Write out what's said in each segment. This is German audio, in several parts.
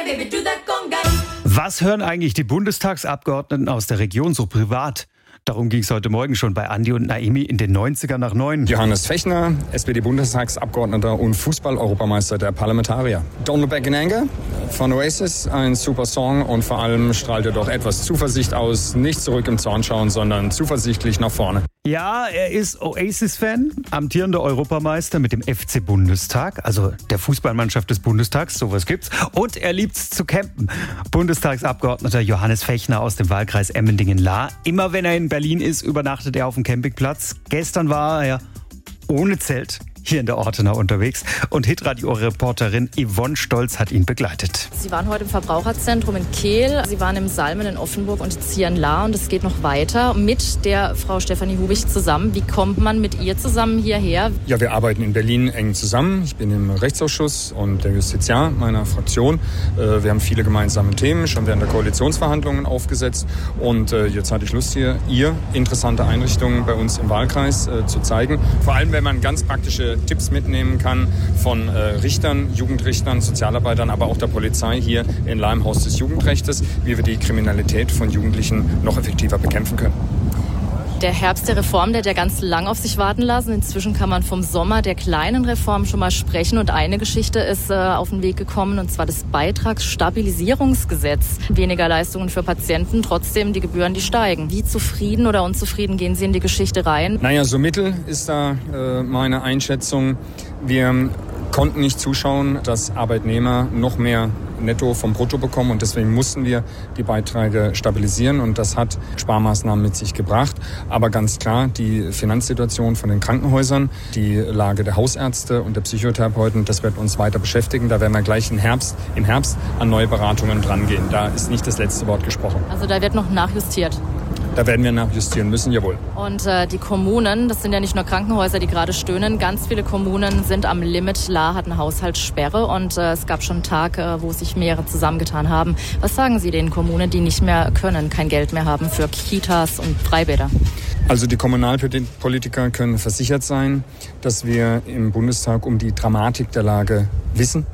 baby, do that conga. Was hören eigentlich die Bundestagsabgeordneten aus der Region so privat? Darum ging es heute Morgen schon bei Andi und Naimi in den 90er nach 9. Johannes Fechner, SPD-Bundestagsabgeordneter und Fußball-Europameister der Parlamentarier. Don't Look Back in Anger von Oasis, ein super Song und vor allem strahlt er doch etwas Zuversicht aus. Nicht zurück im Zorn schauen, sondern zuversichtlich nach vorne. Ja, er ist Oasis-Fan, amtierender Europameister mit dem FC Bundestag, also der Fußballmannschaft des Bundestags, sowas gibt's. Und er liebt's zu campen. Bundestagsabgeordneter Johannes Fechner aus dem Wahlkreis Emmendingen-Lahr. Immer wenn er in Berlin ist, übernachtet er auf dem Campingplatz. Gestern war er ohne Zelt hier in der Ortenau unterwegs und Hitradio-Reporterin Yvonne Stolz hat ihn begleitet. Sie waren heute im Verbraucherzentrum in Kehl, Sie waren im Salmen in Offenburg und jetzt hier in Lahr und es geht noch weiter mit der Frau Stefanie Hubich zusammen. Wie kommt man mit ihr zusammen hierher? Ja, wir arbeiten in Berlin eng zusammen. Ich bin im Rechtsausschuss und der Justiziar meiner Fraktion. Wir haben viele gemeinsame Themen schon während der Koalitionsverhandlungen aufgesetzt und jetzt hatte ich Lust hier, ihr interessante Einrichtungen bei uns im Wahlkreis zu zeigen. Vor allem, wenn man ganz praktische Tipps mitnehmen kann von Richtern, Jugendrichtern, Sozialarbeitern, aber auch der Polizei hier in Lahr im Haus des Jugendrechtes, wie wir die Kriminalität von Jugendlichen noch effektiver bekämpfen können. Der Herbst der Reform, der hat ja ganz lang auf sich warten lassen. Inzwischen kann man vom Sommer der kleinen Reform schon mal sprechen. Und eine Geschichte ist auf den Weg gekommen, und zwar das Beitragsstabilisierungsgesetz. Weniger Leistungen für Patienten, trotzdem die Gebühren, die steigen. Wie zufrieden oder unzufrieden gehen Sie in die Geschichte rein? Naja, so mittel ist da meine Einschätzung. Wir konnten nicht zuschauen, dass Arbeitnehmer noch mehr netto vom Brutto bekommen und deswegen mussten wir die Beiträge stabilisieren und das hat Sparmaßnahmen mit sich gebracht. Aber ganz klar, die Finanzsituation von den Krankenhäusern, die Lage der Hausärzte und der Psychotherapeuten, das wird uns weiter beschäftigen. Da werden wir gleich im Herbst an neue Beratungen drangehen. Da ist nicht das letzte Wort gesprochen. Also da wird noch nachjustiert? Da werden wir nachjustieren müssen, jawohl. Und die Kommunen, das sind ja nicht nur Krankenhäuser, die gerade stöhnen. Ganz viele Kommunen sind am Limit. Lahr hat eine Haushaltssperre und es gab schon einen Tag, wo sich mehrere zusammengetan haben. Was sagen Sie den Kommunen, die nicht mehr können, kein Geld mehr haben für Kitas und Freibäder? Also die Kommunalpolitiker können versichert sein, dass wir im Bundestag um die Dramatik der Lage wissen.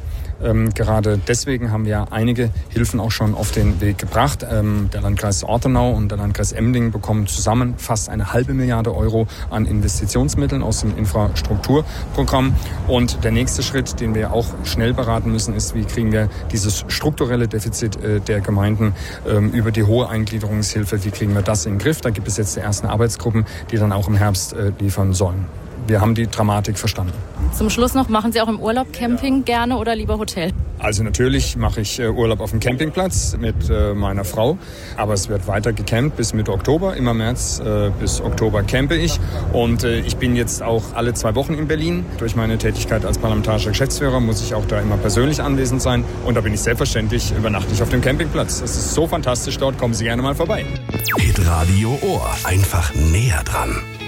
Gerade deswegen haben wir einige Hilfen auch schon auf den Weg gebracht. Der Landkreis Ortenau und der Landkreis Emmendingen bekommen zusammen fast 1,5 Milliarde Euro an Investitionsmitteln aus dem Infrastrukturprogramm. Und der nächste Schritt, den wir auch schnell beraten müssen, ist, wie kriegen wir dieses strukturelle Defizit der Gemeinden über die hohe Eingliederungshilfe, wie kriegen wir das in den Griff? Da gibt es jetzt die ersten Arbeitsgruppen, die dann auch im Herbst liefern sollen. Wir haben die Dramatik verstanden. Zum Schluss noch, machen Sie auch im Urlaub Camping gerne oder lieber Hotel? Also natürlich mache ich Urlaub auf dem Campingplatz mit meiner Frau. Aber es wird weiter gecampt bis Mitte Oktober. Immer März bis Oktober campe ich. Und ich bin jetzt auch alle 2 Wochen in Berlin. Durch meine Tätigkeit als parlamentarischer Geschäftsführer muss ich auch da immer persönlich anwesend sein. Und da bin ich selbstverständlich übernachtlich auf dem Campingplatz. Es ist so fantastisch dort. Kommen Sie gerne mal vorbei. Hitradio Ohr. Einfach näher dran.